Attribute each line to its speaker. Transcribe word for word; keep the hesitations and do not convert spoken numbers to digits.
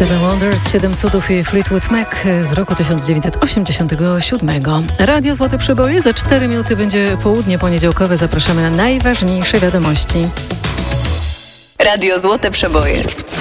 Speaker 1: Seven Wonders, Siedem Cudów i Fleetwood Mac z roku tysiąc dziewięćset osiemdziesiątego siódmego. Radio Złote Przeboje, za cztery minuty będzie południe poniedziałkowe. Zapraszamy na najważniejsze wiadomości.
Speaker 2: Radio Złote Przeboje.